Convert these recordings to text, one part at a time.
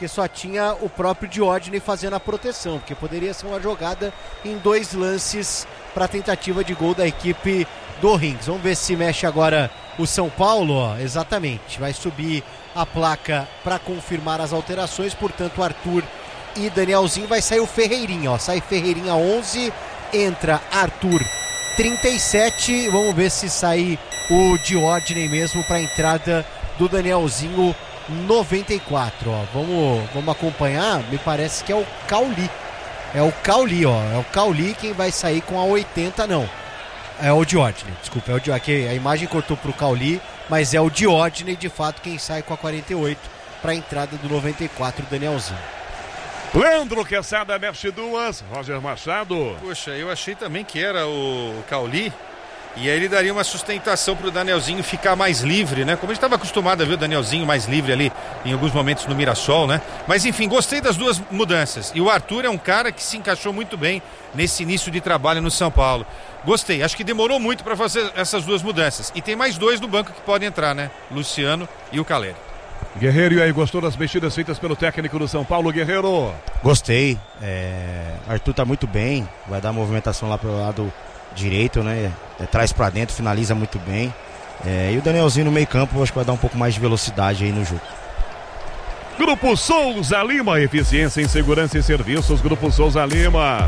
porque só tinha o próprio Diógenes fazendo a proteção, porque poderia ser uma jogada em 2 lances para tentativa de gol da equipe do Rings. Vamos ver se mexe agora o São Paulo, ó, exatamente, vai subir a placa para confirmar as alterações, portanto Arthur e Danielzinho, vai sair o Ferreirinha, ó, sai Ferreirinha 11, entra Arthur 37, vamos ver se sai o Diógenes mesmo para a entrada do Danielzinho 94, ó. Vamos acompanhar, me parece que é o Cauli, ó, é o Cauli quem vai sair com a 80, não, é o Diógenes, desculpa, é o Diógenes, a imagem cortou pro Cauli, mas é o Diógenes de fato quem sai com a 48 para a entrada do 94, Danielzinho. Leandro Quesada mexe 2, Roger Machado. Poxa, eu achei também que era o Cauli, e aí ele daria uma sustentação pro Danielzinho ficar mais livre, né? Como a gente estava acostumado a ver o Danielzinho mais livre ali em alguns momentos no Mirassol, né? Mas enfim, gostei das 2 mudanças. E o Arthur é um cara que se encaixou muito bem nesse início de trabalho no São Paulo. Gostei, acho que demorou muito para fazer essas 2 mudanças. E tem mais 2 no banco que podem entrar, né? Luciano e o Caleri. Guerreiro, e aí, gostou das mexidas feitas pelo técnico do São Paulo, Guerreiro? Gostei, Arthur tá muito bem, vai dar movimentação lá pelo lado direito, né? Traz pra dentro, finaliza muito bem. E o Danielzinho no meio campo, acho que vai dar um pouco mais de velocidade aí no jogo. Grupo Souza Lima, eficiência em segurança e serviços, Grupo Souza Lima.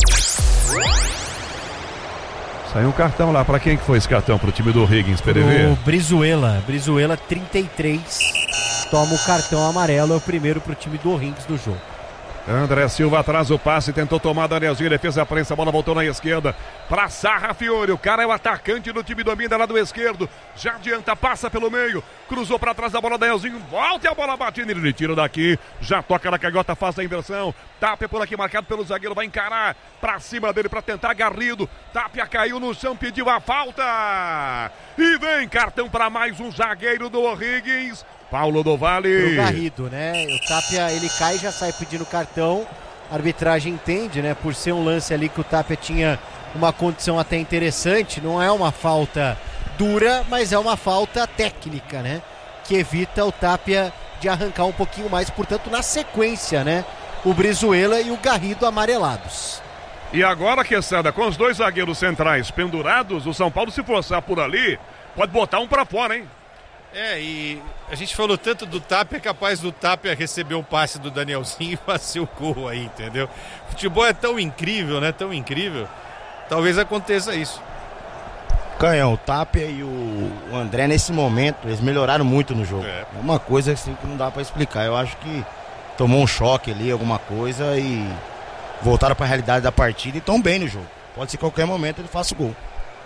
Saiu um cartão lá, pra quem que foi esse cartão? Pro time do Higgins, PDV? O Brizuela 33, toma o cartão amarelo, é o primeiro pro time do Higgins do jogo. André Silva atrás o passe, tentou tomar Danielzinho, defesa a prensa, a bola voltou na esquerda pra Sarra Fiore, o cara é o atacante do time do Minas, lado esquerdo, já adianta, passa pelo meio, cruzou pra trás da bola, Danielzinho, volta e a bola batendo, ele tira daqui, já toca na canhota, faz a inversão, Tapia por aqui marcado pelo zagueiro, vai encarar pra cima dele pra tentar Garrido, Tapia caiu no chão, pediu a falta, e vem cartão pra mais um zagueiro do Higgins, Paulo do Vale. O Garrido, né? O Tapia, ele cai e já sai pedindo cartão. A arbitragem entende, né? Por ser um lance ali que o Tapia tinha uma condição até interessante. Não é uma falta dura, mas é uma falta técnica, né? Que evita o Tapia de arrancar um pouquinho mais. Portanto, na sequência, né? O Brizuela e o Garrido amarelados. E agora, Quesada, com os 2 zagueiros centrais pendurados, o São Paulo, se forçar por ali, pode botar um pra fora, hein? E a gente falou tanto do Tapia, é capaz do Tapia receber um passe do Danielzinho e fazer o gol aí, entendeu? O futebol é tão incrível, né? Tão incrível. Talvez aconteça isso. Canhão, o Tapia e o André, nesse momento, eles melhoraram muito no jogo. É uma coisa assim que não dá pra explicar. Eu acho que tomou um choque ali, alguma coisa, e voltaram pra realidade da partida e estão bem no jogo. Pode ser que a qualquer momento ele faça o gol.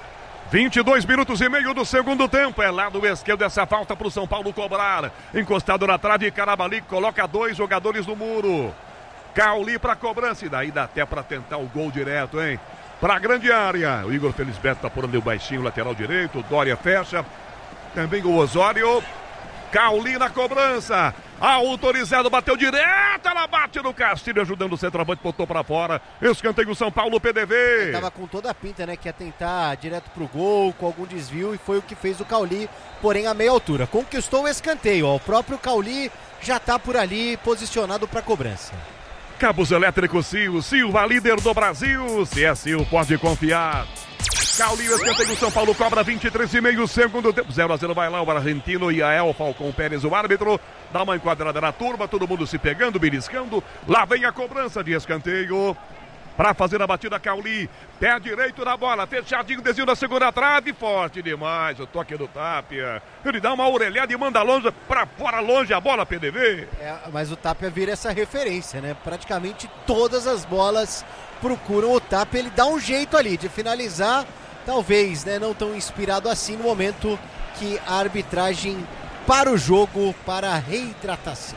22 minutos e meio do segundo tempo, é lado esquerdo essa falta pro São Paulo cobrar, encostado na trave, Carabali coloca 2 jogadores no muro, Cauli pra cobrança, e daí dá até pra tentar o gol direto, hein, pra grande área, o Igor Felisberto tá por ali o baixinho, lateral direito, o Dória fecha, também o Osório, Cauli na cobrança, autorizado, bateu direto, ela bate no Castilho, ajudando o centroavante, botou pra fora, escanteio São Paulo, PDV. Ele tava com toda a pinta, né, que ia tentar direto pro gol, com algum desvio, e foi o que fez o Cauli, porém a meia altura, conquistou o escanteio, ó, o próprio Cauli já tá por ali, posicionado pra cobrança. Cabos elétricos Sil, Silva, líder do Brasil, se é Sil, pode confiar. Cauli, escanteio, São Paulo cobra 23,5 segundo tempo, 0-0 vai lá o argentino e a El Falcão Pérez, o árbitro, dá uma enquadrada na turma, todo mundo se pegando, beliscando, lá vem a cobrança de escanteio, para fazer a batida Cauli, pé direito na bola, fechadinho, desvio da segunda trave, forte demais, o toque do Tapia, ele dá uma orelhada e manda longe, para fora, longe a bola, PDV. Mas o Tapia vira essa referência, né, praticamente todas as bolas procuram o Tapia, ele dá um jeito ali de finalizar, talvez, né, não tão inspirado assim no momento que a arbitragem para o jogo, para a reidratação.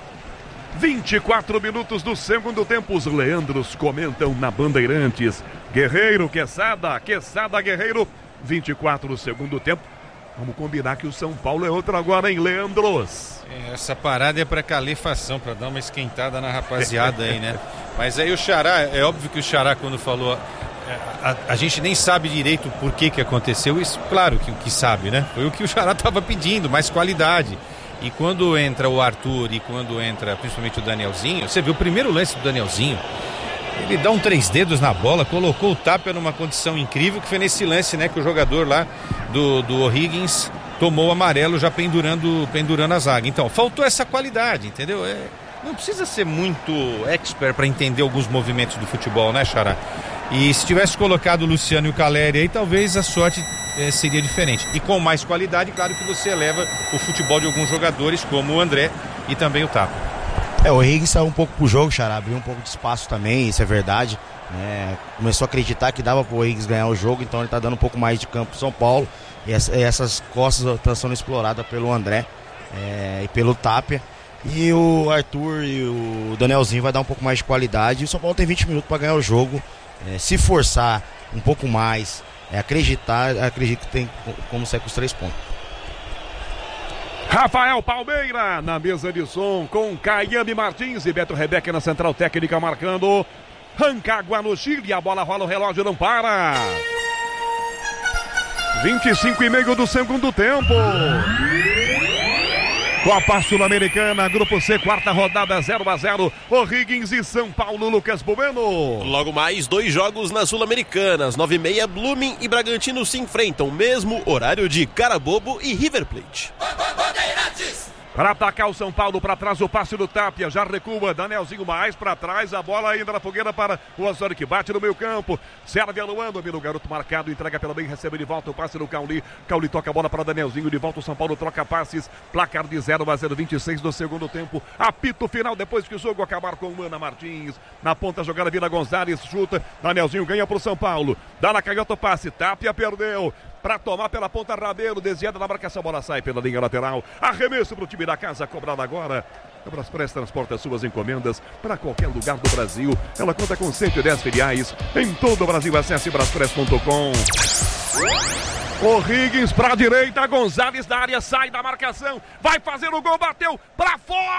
24 minutos do segundo tempo, os Leandros comentam na Bandeirantes. Guerreiro, Quesada, Guerreiro, 24 do segundo tempo. Vamos combinar que o São Paulo é outro agora, hein, Leandros? Essa parada é para calefação, para dar uma esquentada na rapaziada aí, né? Mas aí o Xará, é óbvio que o Xará quando falou, a gente nem sabe direito por que aconteceu isso, claro que sabe, né? Foi o que o Xará estava pedindo, mais qualidade. E quando entra o Arthur e quando entra principalmente o Danielzinho, você viu o primeiro lance do Danielzinho, ele dá um 3 dedos na bola, colocou o Tapia numa condição incrível, que foi nesse lance, né, que o jogador lá do O'Higgins tomou o amarelo já pendurando a zaga. Então, faltou essa qualidade, entendeu? Não precisa ser muito expert para entender alguns movimentos do futebol, né, Xará? E se tivesse colocado o Luciano e o Caleri aí, talvez a sorte seria diferente. E com mais qualidade, claro que você eleva o futebol de alguns jogadores, como o André e também o Tapia. O O'Higgins saiu um pouco pro jogo, Xará, abriu um pouco de espaço também, isso é verdade. Começou a acreditar que dava pro O'Higgins ganhar o jogo, então ele tá dando um pouco mais de campo pro São Paulo. E essas costas estão sendo exploradas pelo André e pelo Tapia. E o Arthur e o Danielzinho vai dar um pouco mais de qualidade. E o São Paulo tem 20 minutos para ganhar o jogo. Se forçar um pouco mais, acredito que tem como sair com os 3 pontos. Rafael Palmeira na mesa de som com Caiane Martins e Beto Rebeca na central técnica marcando. Rancagua no Chile, a bola rola, o relógio não para. 25,5 do segundo tempo. Copa Sul-Americana, Grupo C, quarta rodada, 0-0. O'Higgins e São Paulo, Lucas Bueno. Logo mais, 2 jogos na Sul-Americana. Às 9h30, Blooming e Bragantino se enfrentam. Mesmo horário de Carabobo e River Plate. Para atacar o São Paulo, para trás o passe do Tapia, já recua, Danielzinho mais para trás, a bola ainda na fogueira para o Osório que bate no meio campo, serve a Luando, vira o garoto marcado, entrega pela bem, recebe de volta o passe do Cauli toca a bola para Danielzinho, de volta o São Paulo troca passes, placar de 0-0, 26 do segundo tempo, apito final depois que o jogo acabar com o Mana Martins, na ponta jogada vira Gonzalez, chuta, Danielzinho ganha para o São Paulo, dá na canhota o passe, Tapia perdeu, para tomar pela ponta Rabelo, desviada na marcação, a bola sai pela linha lateral, arremesso para o time da casa, cobrado agora. A Braspress transporta suas encomendas para qualquer lugar do Brasil. Ela conta com 110 filiais em todo o Brasil. Acesse braspress.com. O'Higgins para a direita, Gonzalez na área, sai da marcação, vai fazer o gol, bateu para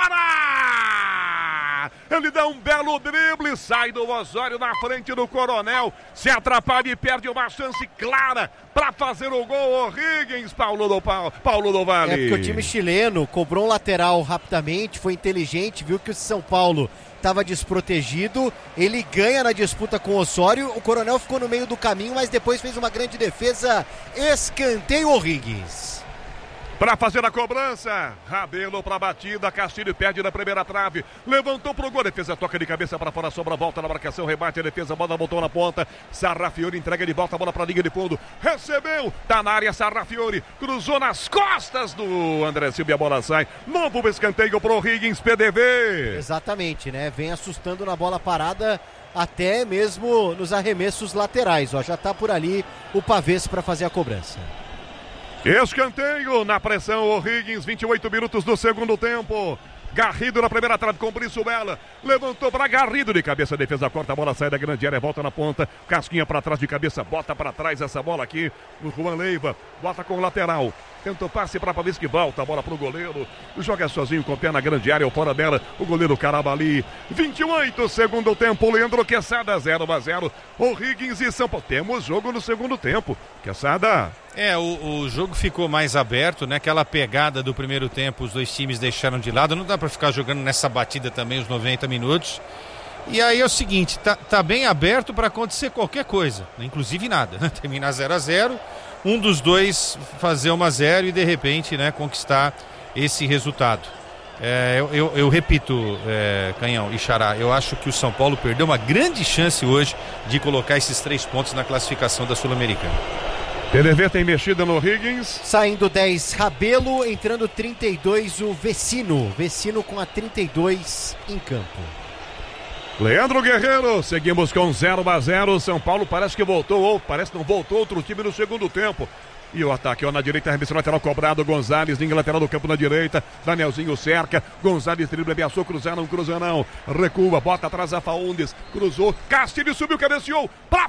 fora! Ele dá um belo drible, sai do Osório na frente do Coronel, se atrapalha e perde uma chance clara para fazer o gol. O'Higgins, Paulo do Valle. Porque o time chileno cobrou um lateral rapidamente, foi inteligente, viu que o São Paulo estava desprotegido, ele ganha na disputa com o Osório, o Coronel ficou no meio do caminho, mas depois fez uma grande defesa, escanteio O'Higgins. Para fazer a cobrança, Rabelo para a batida, Castilho perde na primeira trave, levantou pro gol, defesa toca de cabeça para fora, sobra, volta na marcação, rebate a defesa, bola voltou na ponta, Sarrafiori entrega de volta a bola para a linha de fundo, recebeu, tá na área Sarrafiori, cruzou nas costas do André Silva e a bola sai, novo escanteio pro O'Higgins, PDV. Exatamente, né, vem assustando na bola parada, até mesmo nos arremessos laterais, já tá por ali o Pavês para fazer a cobrança. Escanteio na pressão, O'Higgins, 28 minutos do segundo tempo. Garrido na primeira trave com Brizuela, levantou para Garrido de cabeça, defesa corta, a bola sai da grande área, volta na ponta, Casquinha para trás de cabeça, bota para trás essa bola aqui, o Juan Leiva, bota com o lateral, tenta o passe para Pavês que volta, a bola para o goleiro, joga sozinho com o pé na grande área, ou fora dela, o goleiro Carabali, 28 segundo tempo, Leandro Quesada, 0-0, O'Higgins e São Paulo, temos jogo no segundo tempo, Quesada. O jogo ficou mais aberto, né? Aquela pegada do primeiro tempo, os dois times deixaram de lado, não dá para ficar jogando nessa batida também os 90 minutos. E aí é o seguinte, tá bem aberto para acontecer qualquer coisa, inclusive nada, né? Terminar 0-0, um dos dois fazer 1-0 e de repente, né, conquistar esse resultado. Eu repito, Canhão e Xará, eu acho que o São Paulo perdeu uma grande chance hoje de colocar esses 3 pontos na classificação da Sul-Americana. PDV tem mexida no Higgins. Saindo 10, Rabelo, entrando 32, o Vecino com a 32 em campo. Leandro Guerreiro, seguimos com 0-0, São Paulo parece que voltou, ou parece que não voltou outro time no segundo tempo. E o ataque, na direita, arremesso lateral cobrado, Gonzalez, linha lateral do campo na direita, Danielzinho cerca, Gonzalez dribla, ameaçou, cruzar, não cruza não, recua, bota atrás a Faundes, cruzou, Castilho subiu, cabeceou, pra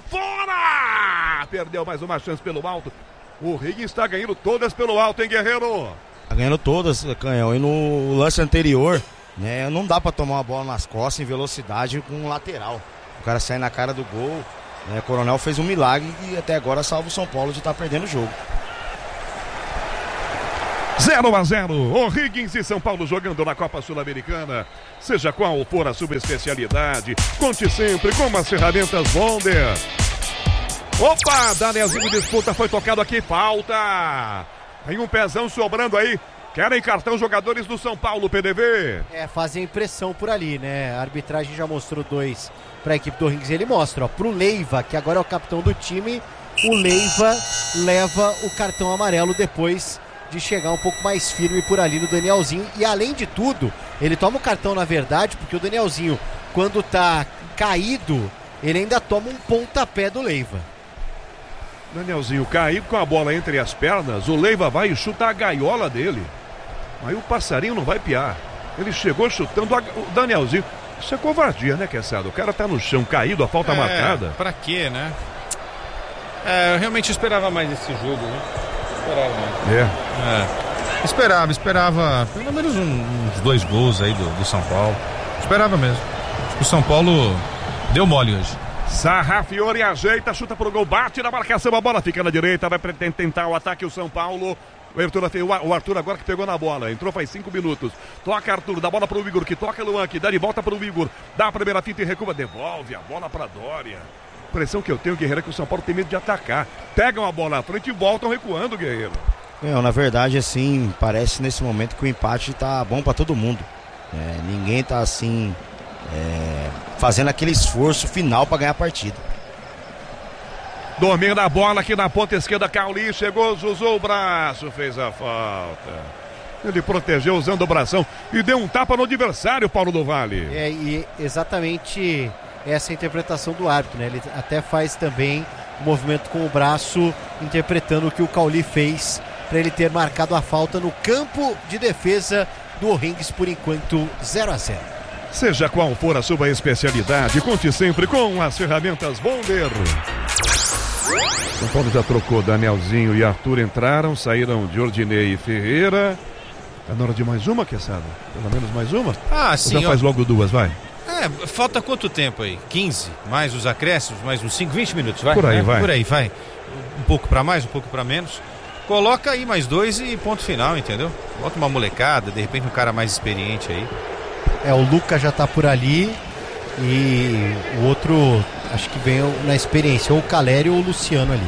fora! Perdeu mais uma chance pelo alto, o Higgins está ganhando todas pelo alto, hein, Guerreiro? Tá ganhando todas, Canhão, e no lance anterior, né, não dá pra tomar uma bola nas costas em velocidade com um lateral, o cara sai na cara do gol. Coronel fez um milagre e até agora salva o São Paulo de estar perdendo o jogo. 0-0, O'Higgins e São Paulo jogando na Copa Sul-Americana. Seja qual for a sua especialidade, conte sempre com as ferramentas Bonder. Opa, Danielzinho disputa, foi tocado aqui, falta. Tem um pezão sobrando aí. Querem cartão jogadores do São Paulo, PDV. Fazem pressão por ali, né? A arbitragem já mostrou 2 para a equipe do O'Higgins. Ele mostra, ó, pro Leiva, que agora é o capitão do time. O Leiva leva o cartão amarelo depois de chegar um pouco mais firme por ali no Danielzinho. E além de tudo, ele toma o cartão na verdade, porque o Danielzinho, quando tá caído, ele ainda toma um pontapé do Leiva. Danielzinho caído com a bola entre as pernas, o Leiva vai e chuta a gaiola dele. Aí o passarinho não vai piar. Ele chegou chutando o Danielzinho. Isso é covardia, né, Queçada? O cara tá no chão caído, a falta marcada. Pra quê, né? Eu realmente esperava mais desse jogo, né? Esperava pelo menos uns 2 gols aí do São Paulo. Esperava mesmo. Acho que o São Paulo deu mole hoje. Sarrafiori ajeita, chuta pro gol, bate na marcação, a bola fica na direita, vai tentar o ataque o São Paulo. O Arthur agora que pegou na bola, entrou faz 5 minutos. Toca Arthur, dá bola pro Igor, que toca Luan, que dá de volta pro Igor. Dá a primeira fita e recua, devolve a bola pra Dória. Impressão que eu tenho, Guerreiro, é que o São Paulo tem medo de atacar. Pegam a bola à frente e voltam recuando, Guerreiro. Na verdade, assim, parece nesse momento que o empate tá bom pra todo mundo. Ninguém tá assim, fazendo aquele esforço final pra ganhar a partida. Domina a bola aqui na ponta esquerda, Cauli chegou, usou o braço, fez a falta. Ele protegeu usando o bração e deu um tapa no adversário, Paulo do Vale. E exatamente essa interpretação do árbitro, né? Ele até faz também o movimento com o braço, interpretando o que o Cauli fez para ele ter marcado a falta no campo de defesa do O'Higgins, por enquanto 0-0. Seja qual for a sua especialidade, conte sempre com as ferramentas Bonder. São Paulo já trocou, Danielzinho e Arthur entraram, saíram de Ordinei e Ferreira. É na hora de mais uma, Queçada? Pelo menos mais uma? Sim. Ou já faz logo 2, vai? Falta quanto tempo aí? 15, mais os acréscimos, mais uns 5, 20 minutos, vai? Por aí, vai. Por aí, vai. Um pouco pra mais, um pouco pra menos. Coloca aí mais 2 e ponto final, entendeu? Bota uma molecada, de repente um cara mais experiente aí. O Luca já tá por ali e o outro, acho que vem na experiência, ou o Calério ou o Luciano ali.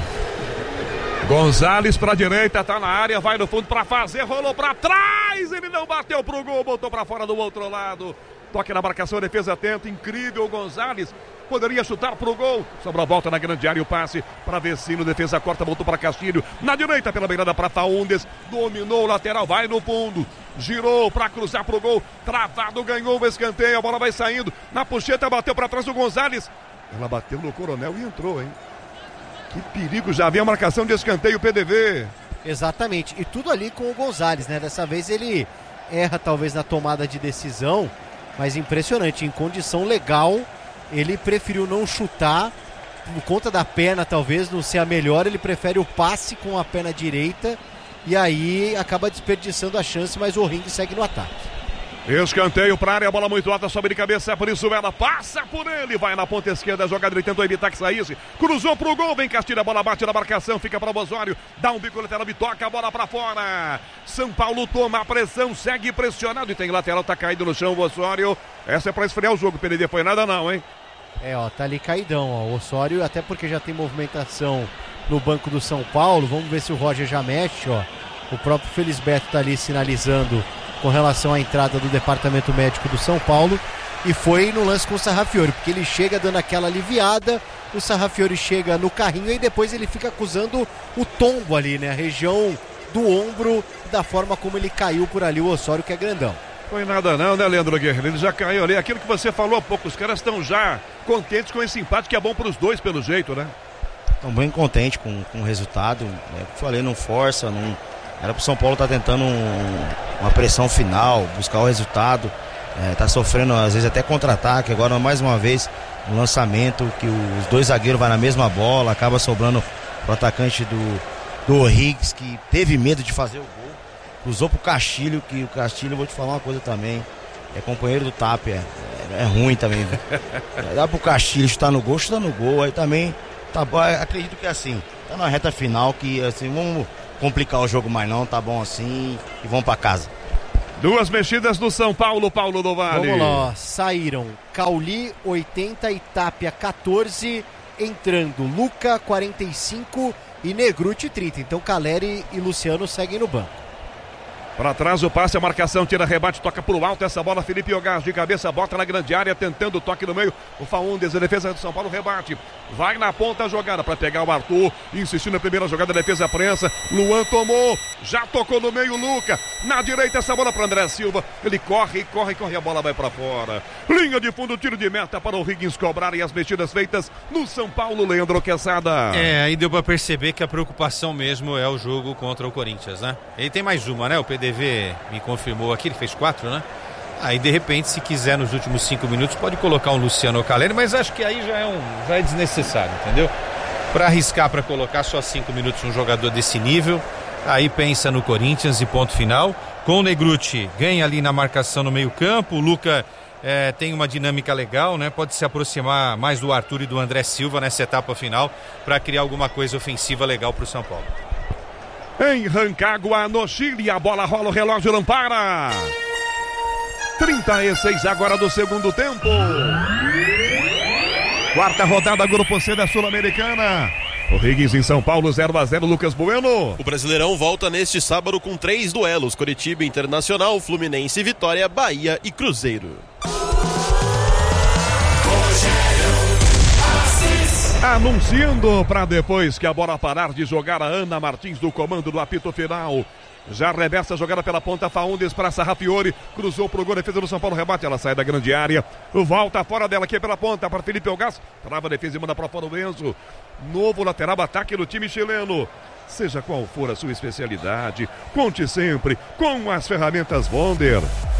Gonzalez pra direita, tá na área, vai no fundo pra fazer, rolou pra trás, ele não bateu pro gol, botou pra fora do outro lado. Toque na marcação, defesa atenta, incrível, Gonzalez poderia chutar pro gol, sobra a volta na grande área, o passe para Vecino, defesa corta, voltou para Castilho, na direita pela beirada para Faúndes, dominou o lateral, vai no fundo, girou para cruzar pro gol, travado, ganhou o escanteio, a bola vai saindo, na puxeta bateu para trás do Gonzalez, ela bateu no Coronel e entrou, hein? Que perigo, já havia a marcação de escanteio, PDV. Exatamente, e tudo ali com o Gonzalez, né? Dessa vez ele erra talvez na tomada de decisão, mas impressionante, em condição legal, ele preferiu não chutar, por conta da perna talvez não ser a melhor, ele prefere o passe com a perna direita, e aí acaba desperdiçando a chance, mas o O'Higgins segue no ataque. Escanteio para a área, bola muito alta, sobe de cabeça, por isso ela passa por ele, vai na ponta esquerda, a jogadora tentou evitar que saísse, cruzou pro gol, vem Castilho, a bola bate na marcação, fica para o Osório, dá um bico lateral e toca a bola para fora. São Paulo toma a pressão, segue pressionado e tem lateral, tá caído no chão o Osório. Essa é para esfriar o jogo, PDD, foi nada não, hein? Tá ali caidão, ó, o Osório, até porque já tem movimentação no banco do São Paulo, vamos ver se o Roger já mexe, ó. O próprio Felisberto tá ali sinalizando com relação à entrada do departamento médico do São Paulo, e foi no lance com o Sarrafiori, porque ele chega dando aquela aliviada, o Sarrafiori chega no carrinho e depois ele fica acusando o tombo ali, né, a região do ombro, da forma como ele caiu por ali, o Osório, que é grandão. Foi nada não, né, Leandro Guerreiro? Ele já caiu ali, aquilo que você falou há pouco, os caras estão já contentes com esse empate, que é bom para os dois pelo jeito, né? Estão bem contentes com o resultado, falei, não força, não... Era pro São Paulo estar tentando uma pressão final, buscar o resultado, tá sofrendo às vezes até contra-ataque, agora mais uma vez um lançamento que os dois zagueiros vão na mesma bola, acaba sobrando pro atacante do O'Higgins, que teve medo de fazer o gol, cruzou pro Castilho, que o Castilho, vou te falar uma coisa também, é companheiro do Tapia, é ruim também, dá pro Castilho chutar no gol, aí também, tá bom, acredito que assim, tá na reta final que assim, complicar o jogo mais não, tá bom assim e vão pra casa. Duas mexidas do São Paulo, Paulo do Vale. Vamos lá, saíram Cauli 80 e Tapia 14, entrando Luca 45 e Negruti 30. Então Caleri e Luciano seguem no banco. Para trás o passe, a marcação, tira rebate, toca pro alto essa bola, Felipe Ogás de cabeça, bota na grande área, tentando o toque no meio, o Faúndes, a defesa do São Paulo, rebate, vai na ponta a jogada para pegar o Arthur, insistindo na primeira jogada, defesa prensa, Luan tomou, já tocou no meio, Luca, na direita essa bola para André Silva, ele corre, a bola vai para fora, linha de fundo, tiro de meta para o Higgins cobrar e as mexidas feitas no São Paulo, Leandro Quesada. Aí deu para perceber que a preocupação mesmo é o jogo contra o Corinthians, né? Ele tem mais uma, né? O PDV me confirmou aqui, ele fez 4, né? Aí de repente, se quiser nos últimos 5 minutos, pode colocar um Luciano Caleri, mas acho que aí já é desnecessário, entendeu? Para arriscar, para colocar só 5 minutos um jogador desse nível, aí pensa no Corinthians e ponto final. Com o Negruti, ganha ali na marcação no meio campo, o Luca tem uma dinâmica legal, né? Pode se aproximar mais do Arthur e do André Silva nessa etapa final para criar alguma coisa ofensiva legal para o São Paulo. Em Rancagua, no Chile, a bola rola, o relógio não para. 36 agora do segundo tempo. Quarta rodada, Grupo C da Sul-Americana. O Higgins em São Paulo, 0-0, Lucas Bueno. O Brasileirão volta neste sábado com 3 duelos: Coritiba, Internacional, Fluminense, Vitória, Bahia e Cruzeiro. Anunciando para depois que a bola parar de jogar, a Ana Martins do comando do apito final. Já reversa a jogada pela ponta, Faúndes para Sarrafiori, cruzou pro gol, defesa do São Paulo, rebate, ela sai da grande área, volta fora dela aqui pela ponta para Felipe Ogás, trava a defesa e manda para fora o Enzo. Novo lateral, ataque do time chileno. Seja qual for a sua especialidade, conte sempre com as ferramentas Wonder.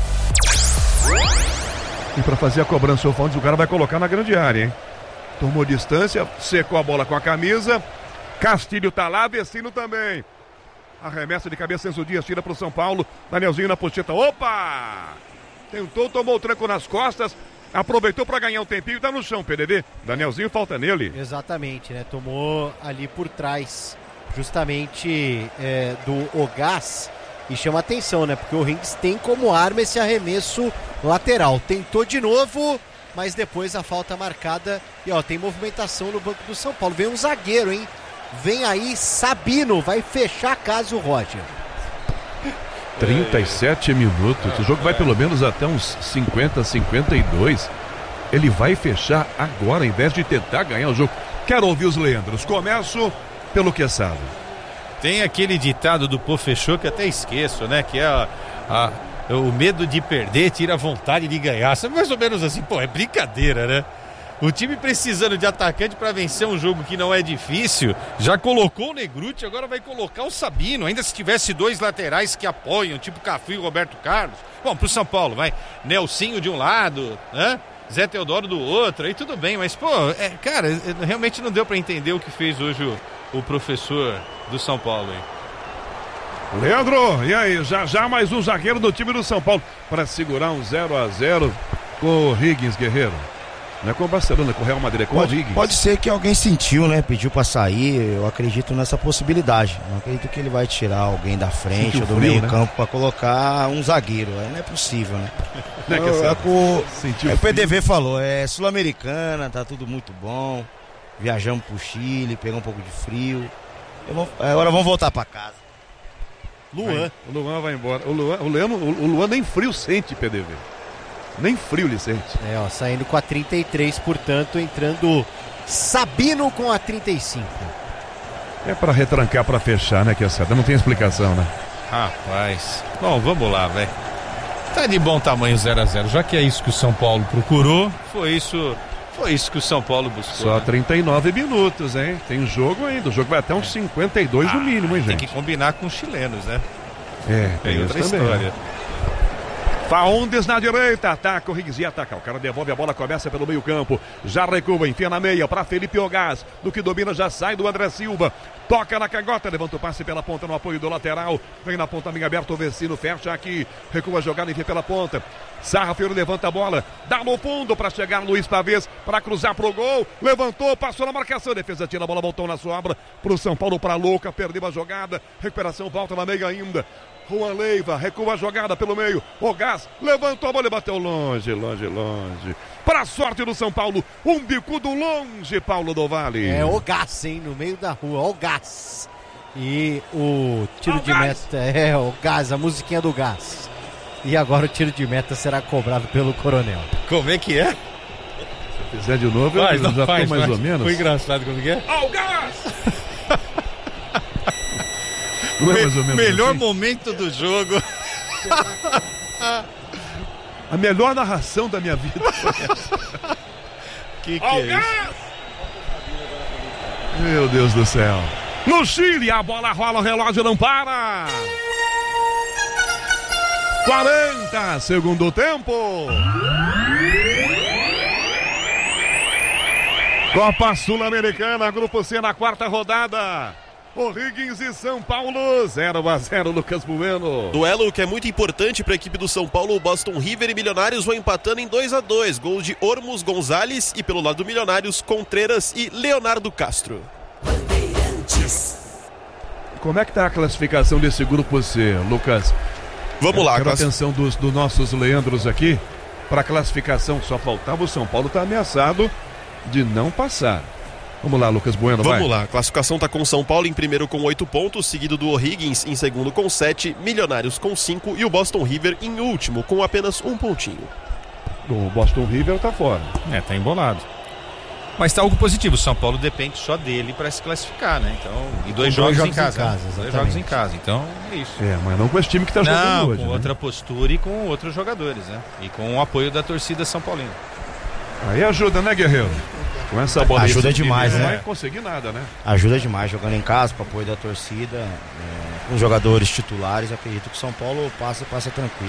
E para fazer a cobrança, o Faúndes, o cara vai colocar na grande área, hein? Tomou distância, secou a bola com a camisa. Castilho tá lá, Vecino também. Arremessa de cabeça, Enzo Dias tira pro São Paulo. Danielzinho na pocheta. Opa! Tentou, tomou o tranco nas costas. Aproveitou para ganhar um tempinho e tá no chão, PDV. Danielzinho falta nele. Exatamente, né? Tomou ali por trás, justamente do Ogás. E chama atenção, né? Porque o Higgins tem como arma esse arremesso lateral. Tentou de novo, mas depois a falta marcada. E ó, tem movimentação no banco do São Paulo. Vem um zagueiro, hein? Vem aí Sabino, vai fechar a casa o Roger. 37 minutos. O jogo vai pelo menos até uns 50, 52. Ele vai fechar agora, ao invés de tentar ganhar o jogo. Quero ouvir os Leandros. Começo pelo Quesada. Tem aquele ditado do Pô Fechou que até esqueço, né? Que é o medo de perder tira a vontade de ganhar. Sabe, mais ou menos assim, pô, é brincadeira, né? O time precisando de atacante para vencer um jogo que não é difícil, já colocou o Negruti, agora vai colocar o Sabino, ainda se tivesse 2 laterais que apoiam, tipo Cafu e Roberto Carlos. Bom, pro São Paulo, vai Nelsinho de um lado, né? Zé Teodoro do outro, aí tudo bem, mas pô, cara, realmente não deu para entender o que fez hoje o professor do São Paulo, hein? Leandro, e aí, já mais um zagueiro do time do São Paulo para segurar um 0-0 com o Higgins, Guerreiro. Não é com o Barcelona, com o Real Madrid, é com o Higgins. Pode ser que alguém sentiu, né? Pediu pra sair, eu acredito nessa possibilidade. Não acredito que ele vai tirar alguém da frente sentiu ou do frio, meio né? campo pra colocar um zagueiro. Não é possível, né? Não é que o PDV falou, é Sul-Americana, tá tudo muito bom. Viajamos pro Chile, pegamos um pouco de frio. Agora vamos voltar pra casa. Luan. O Luan vai embora. O Luan nem frio sente, PDV. Nem frio ele sente. Saindo com a 33, portanto, entrando Sabino com a 35. É pra retrancar, pra fechar, né, Quesada? Não tem explicação, né? Rapaz, bom, vamos lá, velho. Tá de bom tamanho 0-0, já que é isso que o São Paulo procurou, foi isso que o São Paulo buscou. Só né? 39 minutos, hein? Tem jogo ainda, o jogo vai até uns 52 no mínimo, hein, gente? Tem que combinar com os chilenos, né? Tem outra também, história. né? Faundes na direita, ataca o Higgins e ataca. O cara devolve a bola, começa pelo meio campo. Já recua, enfia na meia para Felipe Ogás. Do que domina, já sai do André Silva. Toca na canhota, levanta o passe pela ponta no apoio do lateral. Vem na ponta, amigo aberto, o Vecino fecha aqui. Recua a jogada, enfia pela ponta. Sarra Fiore levanta a bola, dá no fundo para chegar Luiz Pavês, para cruzar pro gol. Levantou, passou na marcação. Defesa tira a bola, voltou na sobra. Pro São Paulo, para Louca, perdeu a jogada. Recuperação, volta na meia ainda. Juan Leiva, recua a jogada pelo meio. Ogás levantou a bola e bateu longe. Para a sorte do São Paulo, um bicudo longe, Paulo do Vale. É Ogás, hein, no meio da rua, Ogás. E o tiro de meta, o gás, a musiquinha do gás. E agora o tiro de meta será cobrado pelo Coronel. Como é que é? Se fizer de novo, faz, eu já faz, tô mais ou menos. Foi engraçado, como que é? Ao gás! Não é mais ou menos melhor assim? momento do jogo. A melhor narração da minha vida foi essa. que é isso? Meu Deus do céu. No Chile, a bola rola, o relógio não para. 40, segundo tempo. Copa Sul-Americana, Grupo C na quarta rodada. O'Higgins e São Paulo, 0-0, Lucas Bueno. Duelo que é muito importante para a equipe do São Paulo. O Boston River e Milionários vão empatando em 2-2. Gols de Ormos Gonzalez e pelo lado do Milionários, Contreras e Leonardo Castro. Como é que tá a classificação desse Grupo C, Lucas? Vamos lá. Quero a atenção dos nossos Leandros aqui para a classificação. Só faltava o São Paulo, tá ameaçado de não passar. Vamos lá, Lucas Bueno, Vamos lá, a classificação está com São Paulo em primeiro com 8 pontos, seguido do O'Higgins em segundo com 7, Milionários com 5 e o Boston River em último com apenas 1 pontinho. O Boston River tá fora. Tá embolado. Mas tá algo positivo, o São Paulo depende só dele para se classificar, né? Então, e dois jogos em casa. Dois jogos em casa, então é isso. Mas não com esse time que tá jogando hoje. Com outra postura e com outros jogadores, né? E com o apoio da torcida São Paulina. Aí ajuda, né, Guerreiro? Com essa bola ajuda demais, né? Não vai conseguir nada, né? Ajuda demais, jogando em casa, com apoio da torcida, com os jogadores titulares, acredito que o São Paulo passa tranquilo.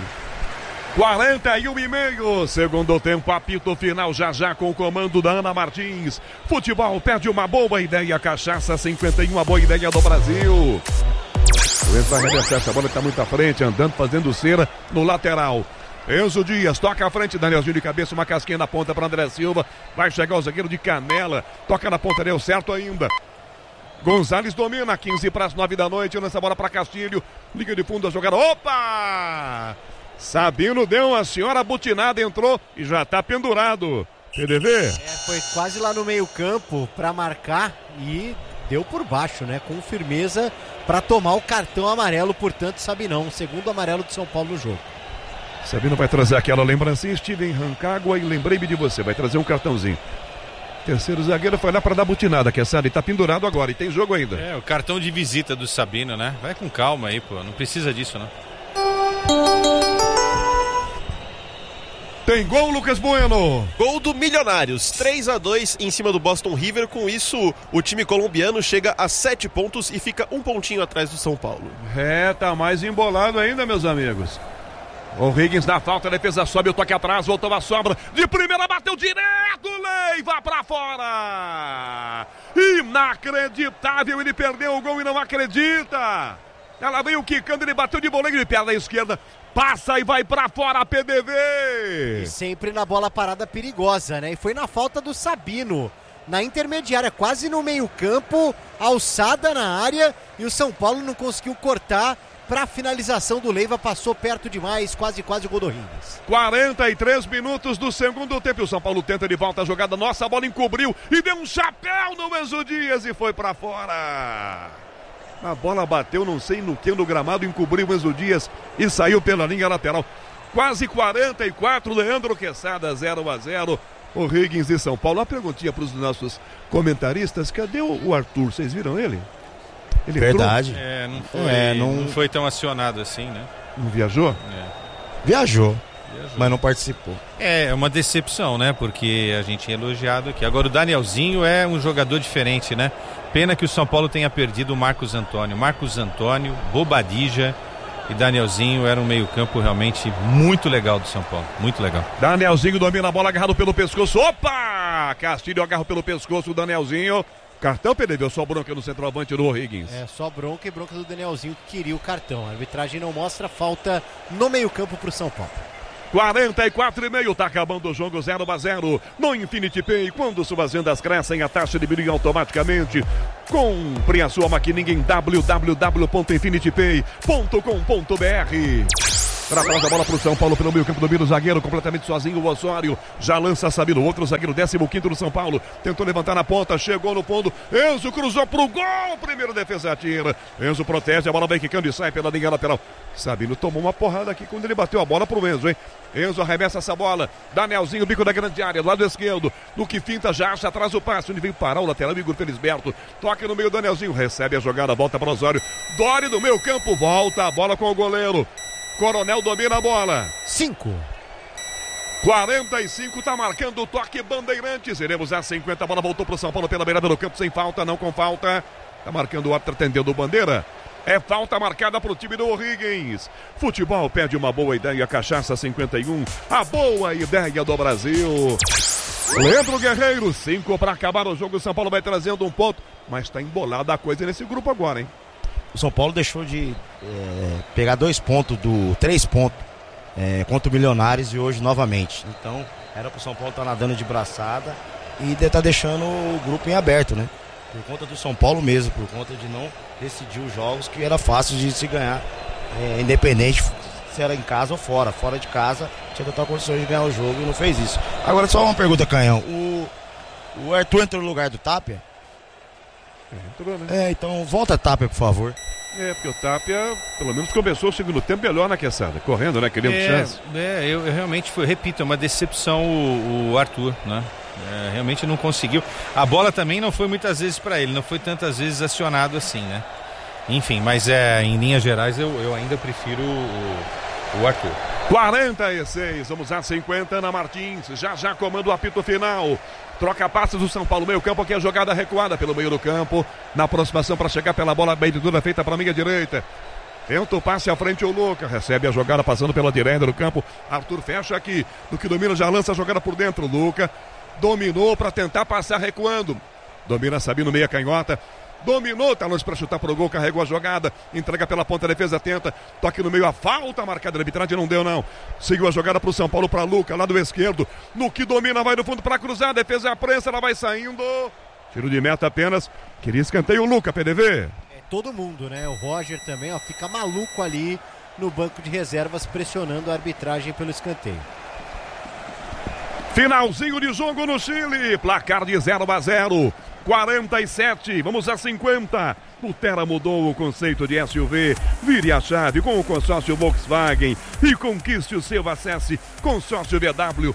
41,5, segundo tempo, apito final já com o comando da Ana Martins. Futebol pede uma boa ideia, cachaça 51, a boa ideia do Brasil. O Enzo vai arremessar essa bola, está muito à frente, andando, fazendo cera no lateral. Enzo Dias, toca à frente, Danielzinho de cabeça, uma casquinha na ponta para André Silva. Vai chegar o zagueiro de Canela, toca na ponta, deu certo ainda. Gonzalez domina, 15 para as 9 da noite, lança a bola para Castilho. Liga de fundo a jogada, opa! Sabino deu uma senhora butinada, entrou e já está pendurado. PDV? Foi quase lá no meio campo para marcar e deu por baixo, né? Com firmeza para tomar o cartão amarelo, portanto, Sabinão, segundo amarelo de São Paulo no jogo. Sabino vai trazer aquela lembrancinha, estive em Rancagua e lembrei-me de você, vai trazer um cartãozinho. Terceiro zagueiro foi lá para dar butinada, que sabe, tá pendurado agora e tem jogo ainda. O cartão de visita do Sabino, né? Vai com calma aí, pô, não precisa disso, não. Tem gol, Lucas Bueno. Gol do Milionários, 3-2 em cima do Boston River. Com isso, o time colombiano chega a 7 pontos e fica 1 pontinho atrás do São Paulo. Tá mais embolado ainda, meus amigos. O Higgins na falta, a defesa sobe, o toque atrás, voltou a sobra, de primeira bateu direto, Leiva pra fora. Inacreditável, ele perdeu o gol e não acredita. Ela veio quicando, ele bateu de voleio de perna esquerda, passa e vai pra fora a PDV. E sempre na bola parada perigosa, né? E foi na falta do Sabino, na intermediária, quase no meio campo, alçada na área, e o São Paulo não conseguiu cortar. Para a finalização do Leiva, passou perto demais, quase o gol do Higgins. 43 minutos do segundo tempo, o São Paulo tenta de volta a jogada, nossa, a bola encobriu e deu um chapéu no Enzo Dias e foi para fora. A bola bateu, não sei no que, no gramado, encobriu o Enzo Dias e saiu pela linha lateral. Quase 44, Leandro Quesada, 0-0. O Higgins e São Paulo. Uma perguntinha para os nossos comentaristas, cadê o Arthur? Vocês viram ele? Ele verdade. Não foi tão acionado assim, né? Não viajou? Viajou, mas não participou. É uma decepção, né? Porque a gente é elogiado aqui. Agora o Danielzinho é um jogador diferente, né? Pena que o São Paulo tenha perdido o Marcos Antônio. Marcos Antônio, Bobadilla, e Danielzinho. Era um meio-campo realmente muito legal do São Paulo, muito legal. Danielzinho domina a bola, agarrado pelo pescoço. Opa! Castilho agarra pelo pescoço o Danielzinho. Cartão, PDV, só bronca no centroavante do O'Higgins. Só bronca e bronca do Danielzinho que queria o cartão. A arbitragem não mostra, falta no meio-campo pro São Paulo. 44,5, tá acabando o jogo 0-0 no Infinity Pay. Quando suas vendas crescem, a taxa diminuiu automaticamente. Compre a sua maquininha em www.infinitypay.com.br. Para trás da bola pro São Paulo, pelo meio campo, domina o zagueiro, completamente sozinho, o Osório. Já lança Sabino, outro zagueiro, 15º do São Paulo. Tentou levantar na ponta, chegou no fundo. Enzo cruzou pro gol, primeiro defesa atira. Enzo protege, a bola vem quicando e sai pela linha lateral. Sabino tomou uma porrada aqui quando ele bateu a bola pro Enzo, hein? Enzo arremessa essa bola. Danielzinho, bico da grande área, do lado esquerdo. No que finta, já acha atrás o passe. Onde vem parar o lateral, Igor Felisberto. Toca no meio, Danielzinho, recebe a jogada, volta para Osório. Dori do meio campo, volta a bola com o goleiro. Coronel domina a bola. 5. 45, tá marcando o toque Bandeirantes. Iremos a 50, a bola voltou pro São Paulo pela beirada do campo, sem falta, não com falta. Tá marcando o árbitro, atendendo o bandeira. É falta marcada pro time do O'Higgins. Futebol pede uma boa ideia, Cachaça 51. A boa ideia do Brasil. Leandro Guerreiro, 5 para acabar o jogo. O São Paulo vai trazendo um ponto, mas tá embolada a coisa nesse grupo agora, hein? O São Paulo deixou de pegar 3 pontos contra o Milionários e hoje novamente. Então era pro São Paulo estar nadando de braçada e tá deixando o grupo em aberto, né? Por conta do São Paulo mesmo, por conta de não decidir os jogos que era fácil de se ganhar, independente se era em casa ou fora. Fora de casa tinha total condições de ganhar o jogo e não fez isso. Agora só uma pergunta, Canhão. O Arthur entrou no lugar do Tapia? Entrou, né? Então volta a Tapia, por favor. Porque o Tapia, pelo menos, começou o segundo tempo melhor na quesada, correndo, né? Querendo chance. Eu realmente repito, é uma decepção o Arthur, né? Realmente não conseguiu. A bola também não foi muitas vezes para ele, não foi tantas vezes acionado assim, né? Enfim, mas em linhas gerais eu ainda prefiro o Arthur. 46, vamos a 50 na Martins, já comanda o apito final. Troca passes do São Paulo, meio campo aqui, a jogada recuada pelo meio do campo, na aproximação para chegar pela bola, bem de tudo feita para a minha direita. Tenta o passe à frente o Lucas, recebe a jogada passando pela direita do campo. Arthur fecha aqui, no que domina já lança a jogada por dentro. Lucas dominou para tentar passar recuando. Domina Sabino, meia canhota. Dominou, tá longe para chutar pro gol, carregou a jogada, entrega pela ponta, a defesa tenta, toque no meio, a falta marcada da arbitragem, não deu não. Seguiu a jogada pro São Paulo, pra Luca, lado esquerdo, no que domina, vai no fundo pra cruzar, defesa prensa, ela vai saindo, tiro de meta apenas, queria escanteio o Luca, PDV. Todo mundo, né? O Roger também, fica maluco ali no banco de reservas, pressionando a arbitragem pelo escanteio. Finalzinho de jogo no Chile, placar de 0-0. 47, vamos a 50. O Terra mudou o conceito de SUV. Vire a chave com o consórcio Volkswagen e conquiste o seu. Acesse consórciovw.com.br.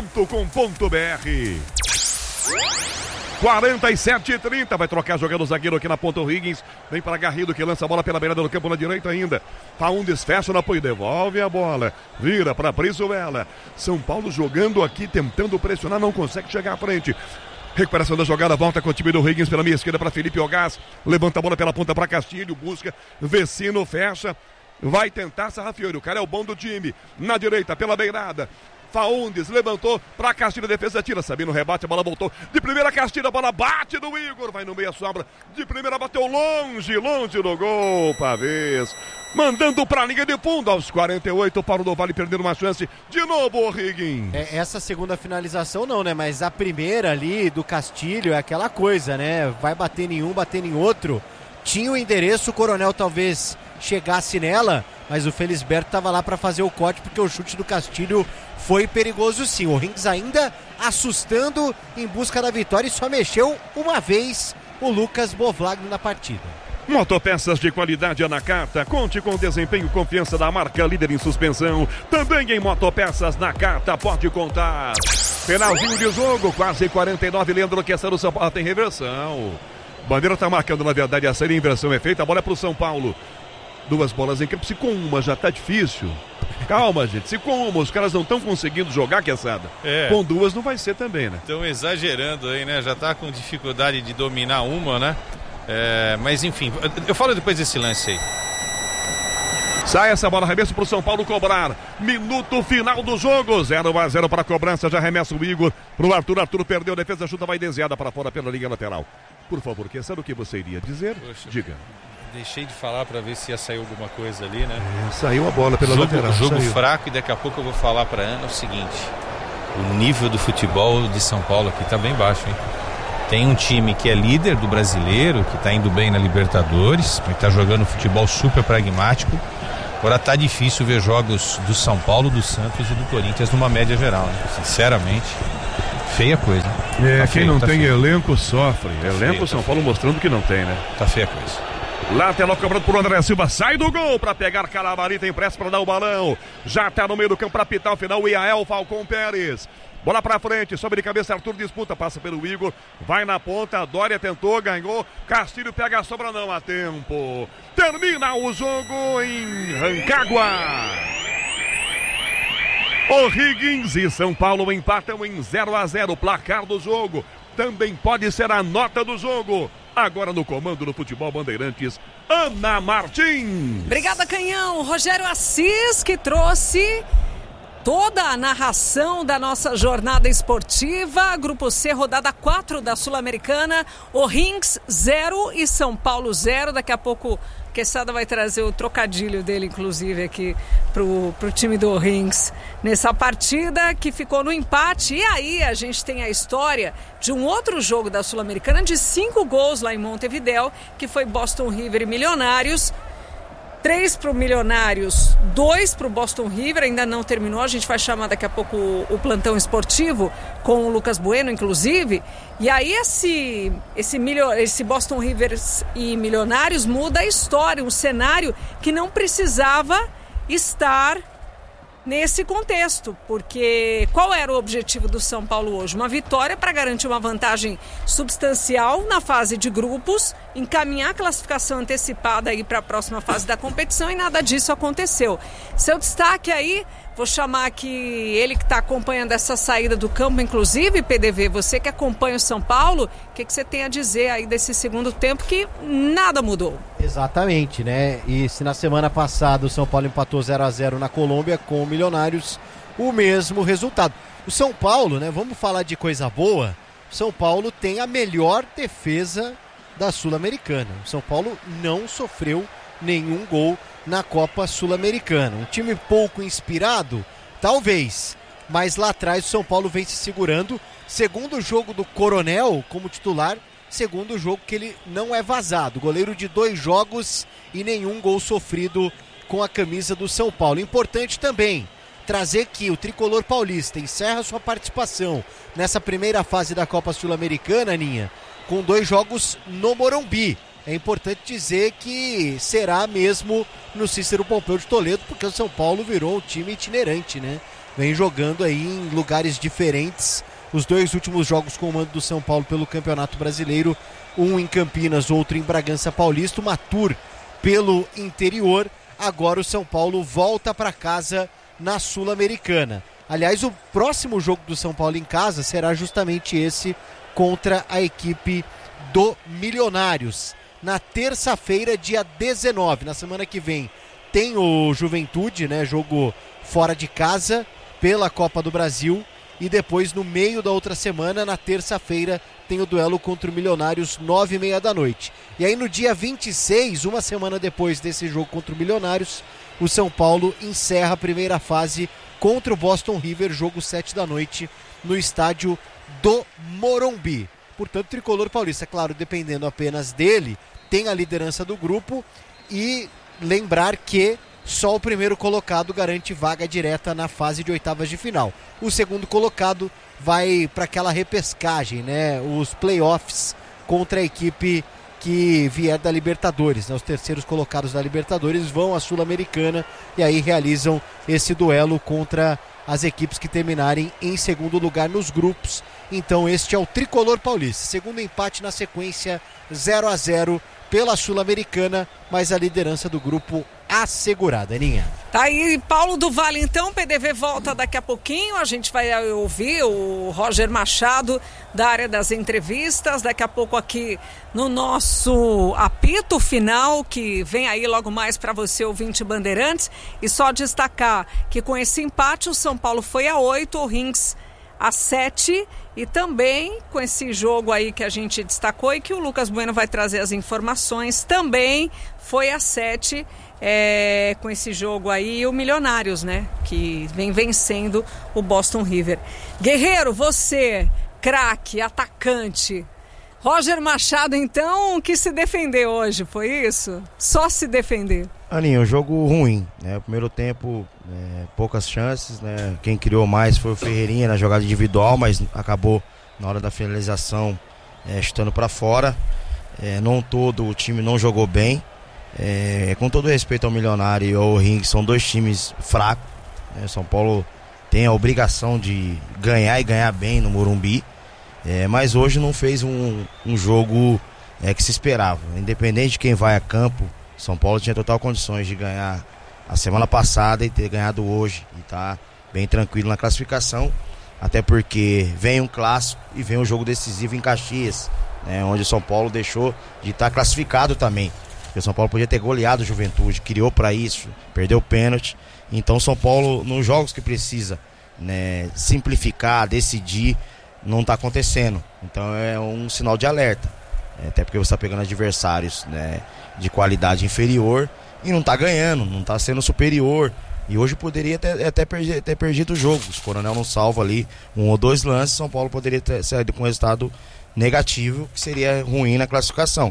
47-30, vai trocar jogando o zagueiro aqui na ponta o Higgins. Vem para Garrido que lança a bola pela beirada do campo na direita ainda. Faundes fecha no apoio, devolve a bola. Vira para Brizuela. São Paulo jogando aqui, tentando pressionar, não consegue chegar à frente. Recuperação da jogada, volta com o time do Higgins pela minha esquerda para Felipe Ogás. Levanta a bola pela ponta para Castilho, busca, Vecino fecha, vai tentar Sarrafiori, o cara é o bom do time. Na direita, pela beirada, Faundes levantou para Castilho, defesa tira, Sabino rebate, a bola voltou. De primeira Castilho, a bola bate do Igor, vai no meio a sobra. De primeira bateu longe do gol, Pavês. Mandando para a linha de fundo aos 48, Paulo do Vale perdendo uma chance. De novo o Higgins. Essa segunda finalização não, né? Mas a primeira ali do Castilho é aquela coisa, né? Vai bater em um, bater em outro. Tinha o endereço, o Coronel talvez chegasse nela, mas o Felisberto estava lá para fazer o corte porque o chute do Castilho foi perigoso sim. O Higgins ainda assustando em busca da vitória e só mexeu uma vez o Lucas Bovlagno na partida. Motopeças de qualidade é na Carta. Conte com o desempenho e confiança da marca líder em suspensão. Também em motopeças na Carta, pode contar. Finalzinho de jogo, quase 49. Leandro Questão do São Paulo tem reversão. Bandeira tá marcando, na verdade, a série inversão é feita. A bola é pro São Paulo. 2 bolas em campo. Se com uma já tá difícil. Calma, gente. Se com uma os caras não estão conseguindo jogar, Quesada. Com 2 não vai ser também, né? Estão exagerando aí, né? Já tá com dificuldade de dominar uma, né? Mas enfim, eu falo depois desse lance aí. Sai essa bola, arremesso pro São Paulo cobrar. Minuto final do jogo. 0-0 para a cobrança. Já arremessa o Igor pro Arthur. Arthur perdeu. A defesa chuta, vai desviada para fora pela linha lateral. Por favor, sabe o que você iria dizer? Poxa, diga. Deixei de falar para ver se ia sair alguma coisa ali, né? Saiu a bola pela lateral. Jogo fraco, e daqui a pouco eu vou falar para Ana o seguinte. O nível do futebol de São Paulo aqui tá bem baixo, hein? Tem um time que é líder do brasileiro, que tá indo bem na Libertadores, que tá jogando futebol super pragmático. Agora tá difícil ver jogos do São Paulo, do Santos e do Corinthians numa média geral, né? Sinceramente, feia coisa. Tá quem não tem elenco sofre. Elenco São Paulo mostrando que não tem, né? Tá feia coisa. Lateral cobrado por André Silva, sai do gol para pegar Carabalí, tem pressa para dar o balão. Já tá no meio do campo para apitar o final o Iael Falcão Pérez. Bola pra frente, sobe de cabeça, Arthur disputa, passa pelo Igor, vai na ponta, Dória tentou, ganhou, Castilho pega a sobra, não há tempo. Termina o jogo em Rancagua. O'Higgins e São Paulo empatam em 0-0, placar do jogo. Também pode ser a nota do jogo. Agora no comando do Futebol Bandeirantes, Ana Martins. Obrigada, Canhão. Rogério Assis, que trouxe toda a narração da nossa jornada esportiva. Grupo C, rodada 4 da Sul-Americana. O'Higgins 0 e São Paulo 0. Daqui a pouco Quesada vai trazer o trocadilho dele, inclusive, aqui pro time do O'Higgins nessa partida que ficou no empate. E aí a gente tem a história de um outro jogo da Sul-Americana de 5 gols lá em Montevidéu, que foi Boston River e Milionários. 3 para o Milionários, 2 para o Boston River, ainda não terminou, a gente vai chamar daqui a pouco o plantão esportivo com o Lucas Bueno, inclusive, e aí esse Boston River e Milionários muda a história, um cenário que não precisava estar nesse contexto, porque qual era o objetivo do São Paulo hoje? Uma vitória para garantir uma vantagem substancial na fase de grupos, encaminhar a classificação antecipada aí para a próxima fase da competição, e nada disso aconteceu. Seu destaque aí, vou chamar aqui ele que está acompanhando essa saída do campo, inclusive, PDV, você que acompanha o São Paulo, o que você tem a dizer aí desse segundo tempo que nada mudou? Exatamente, né? E se na semana passada o São Paulo empatou 0-0 na Colômbia com o Milionários, o mesmo resultado. O São Paulo, né? Vamos falar de coisa boa. O São Paulo tem a melhor defesa da Sul-Americana. O São Paulo não sofreu nenhum gol na Copa Sul-Americana. Um time pouco inspirado? Talvez. Mas lá atrás o São Paulo vem se segurando. Segundo jogo do Coronel como titular, segundo jogo que ele não é vazado. Goleiro de 2 jogos e nenhum gol sofrido com a camisa do São Paulo. Importante também trazer que o tricolor paulista encerra sua participação nessa primeira fase da Copa Sul-Americana, Aninha, com 2 jogos no Morumbi. É importante dizer que será mesmo no Cícero Pompeu de Toledo, porque o São Paulo virou um time itinerante, né? Vem jogando aí em lugares diferentes. Os 2 últimos jogos com o mando do São Paulo pelo Campeonato Brasileiro, um em Campinas, outro em Bragança Paulista, uma tour pelo interior. Agora o São Paulo volta para casa na Sul-Americana. Aliás, o próximo jogo do São Paulo em casa será justamente esse contra a equipe do Milionários. Na terça-feira, dia 19, na semana que vem, tem o Juventude, né? Jogo fora de casa pela Copa do Brasil. E depois, no meio da outra semana, na terça-feira, tem o duelo contra o Milionários, 9h30 da noite. E aí no dia 26, uma semana depois desse jogo contra o Milionários, o São Paulo encerra a primeira fase contra o Boston River, jogo 7 da noite, no estádio do Morumbi. Portanto, tricolor paulista, claro, dependendo apenas dele, tem a liderança do grupo, e lembrar que só o primeiro colocado garante vaga direta na fase de oitavas de final. O segundo colocado vai para aquela repescagem, né? Os playoffs contra a equipe que vier da Libertadores, né? Os terceiros colocados da Libertadores vão à Sul-Americana e aí realizam esse duelo contra as equipes que terminarem em segundo lugar nos grupos. Então este é o tricolor paulista, segundo empate na sequência, 0-0 pela Sul-Americana, mas a liderança do grupo assegurada, Aninha. Tá aí, Paulo do Vale, então, o PDV volta daqui a pouquinho, a gente vai ouvir o Roger Machado da área das entrevistas, daqui a pouco aqui no nosso apito final, que vem aí logo mais para você, ouvinte Bandeirantes, e só destacar que com esse empate o São Paulo foi a 8, o Rins a 7, e também com esse jogo aí que a gente destacou e que o Lucas Bueno vai trazer as informações, também foi a 7, com esse jogo aí, o Milionários, né? Que vem vencendo o Boston River. Guerreiro, você, craque, atacante. Roger Machado, então, que se defendeu hoje, foi isso? Só se defender. Aninho, um jogo ruim, né? O primeiro tempo, poucas chances, né? Quem criou mais foi o Ferreirinha na jogada individual, mas acabou na hora da finalização chutando para fora. Não todo o time não jogou bem. Com todo respeito ao Milionário e ao Ring, são dois times fracos, né? São Paulo tem a obrigação de ganhar e ganhar bem no Morumbi, mas hoje não fez um jogo que se esperava. Independente de quem vai a campo, São Paulo tinha total condições de ganhar a semana passada e ter ganhado hoje, e tá bem tranquilo na classificação, até porque vem um clássico e vem um jogo decisivo em Caxias, né? Onde o São Paulo deixou de estar classificado também. O São Paulo podia ter goleado o Juventude, criou para isso, perdeu o pênalti. Então o São Paulo, nos jogos que precisa, né, simplificar, decidir, não está acontecendo. Então é um sinal de alerta, até porque você está pegando adversários, né, de qualidade inferior e não está ganhando, não está sendo superior. E hoje poderia até ter perdido o jogo. Se o Coronel não salva ali 1 ou 2 lances, São Paulo poderia ter saído com um resultado negativo, que seria ruim na classificação.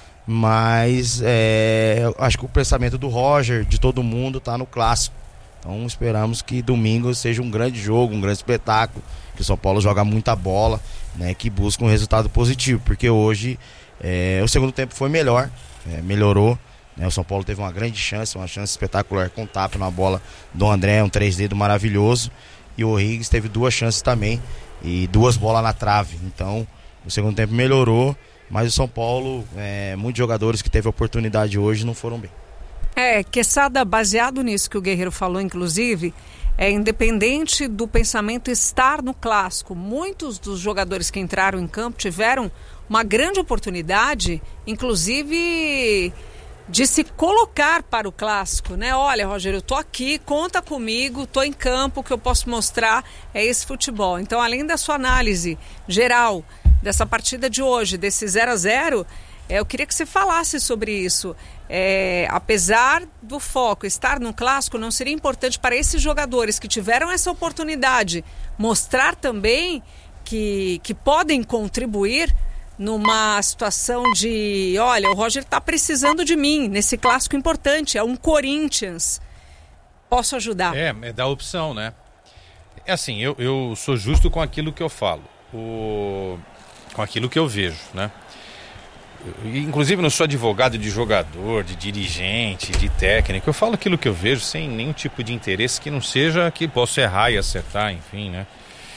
Mas acho que o pensamento do Roger, de todo mundo, está no clássico. Então esperamos que domingo seja um grande jogo, um grande espetáculo, que o São Paulo joga muita bola, né, que busca um resultado positivo, porque hoje o segundo tempo foi melhor, melhorou, né? O São Paulo teve uma grande chance, uma chance espetacular com tapa na bola do André, um 3D maravilhoso, e o Riggs teve 2 chances também e 2 bolas na trave. Então o segundo tempo melhorou, mas o São Paulo, muitos jogadores que teve oportunidade hoje não foram bem. Queçada, baseado nisso que o Guerreiro falou, inclusive, independente do pensamento estar no clássico, muitos dos jogadores que entraram em campo tiveram uma grande oportunidade, inclusive de se colocar para o clássico, né? Olha, Rogério, eu tô aqui, conta comigo, tô em campo, o que eu posso mostrar é esse futebol. Então, além da sua análise geral dessa partida de hoje, desse 0-0, eu queria que você falasse sobre isso. Apesar do foco estar no clássico, não seria importante para esses jogadores que tiveram essa oportunidade mostrar também que podem contribuir numa situação de, olha, o Roger está precisando de mim nesse clássico importante, é um Corinthians, posso ajudar? É da opção, né? Assim, eu sou justo com aquilo que eu falo, com aquilo que eu vejo, né? Inclusive não sou advogado de jogador, de dirigente, de técnico. Eu falo aquilo que eu vejo sem nenhum tipo de interesse que não seja que possa errar e acertar, enfim, né?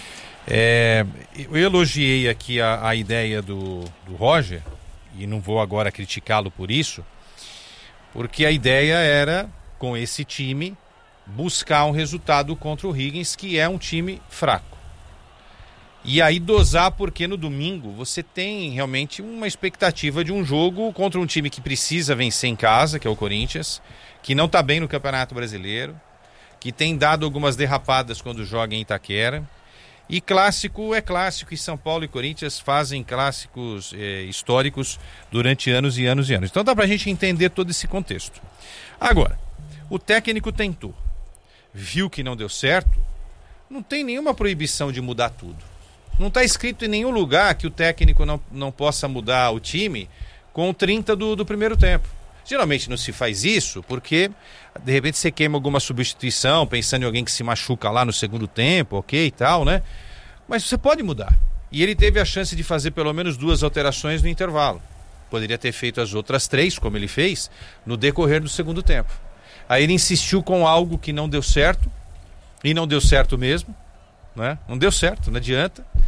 Eu elogiei aqui a ideia do Roger, e não vou agora criticá-lo por isso, porque a ideia era, com esse time, buscar um resultado contra o Higgins, que é um time fraco. E aí dosar, porque no domingo você tem realmente uma expectativa de um jogo contra um time que precisa vencer em casa, que é o Corinthians, que não está bem no Campeonato Brasileiro, que tem dado algumas derrapadas quando joga em Itaquera. E clássico é clássico, e São Paulo e Corinthians fazem clássicos históricos durante anos e anos e anos. Então dá pra gente entender todo esse contexto. Agora, o técnico tentou, viu que não deu certo, não tem nenhuma proibição de mudar tudo. Não está escrito em nenhum lugar que o técnico não possa mudar o time com 30 do primeiro tempo. Geralmente não se faz isso porque, de repente, você queima alguma substituição, pensando em alguém que se machuca lá no segundo tempo, ok e tal, né? Mas você pode mudar. E ele teve a chance de fazer pelo menos 2 alterações no intervalo. Poderia ter feito as outras 3, como ele fez, no decorrer do segundo tempo. Aí ele insistiu com algo que não deu certo, e não deu certo mesmo, né? Não deu certo, não adianta.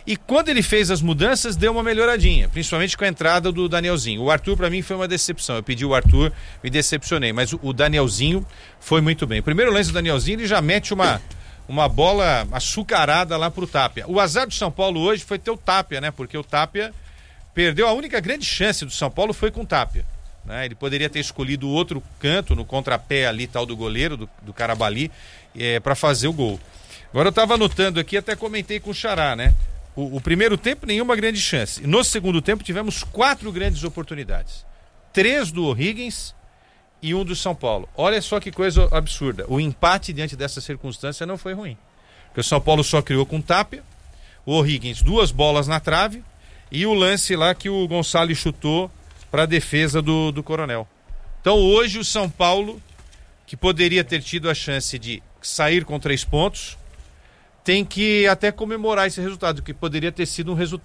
E quando ele fez as mudanças, deu uma melhoradinha, principalmente com a entrada do Danielzinho. O Arthur, para mim, foi uma decepção. Eu pedi o Arthur, me decepcionei, mas o Danielzinho foi muito bem. O primeiro lance do Danielzinho, ele já mete uma bola açucarada lá pro Tapia. O azar do São Paulo hoje foi ter o Tapia, né? Porque o Tapia perdeu, a única grande chance do São Paulo foi com o Tapia. Né? Ele poderia ter escolhido o outro canto, no contrapé ali, tal do goleiro, do Carabali, para fazer o gol. Agora eu estava anotando aqui, até comentei com o Xará, né? O primeiro tempo, nenhuma grande chance. No segundo tempo, tivemos 4 grandes oportunidades. 3 do O'Higgins e 1 do São Paulo. Olha só que coisa absurda. O empate diante dessa circunstância não foi ruim. Porque o São Paulo só criou com Tapia, o O'Higgins 2 bolas na trave e o lance lá que o Gonçalves chutou para a defesa do Coronel. Então hoje o São Paulo, que poderia ter tido a chance de sair com 3 pontos, tem que até comemorar esse resultado, que poderia ter sido um resultado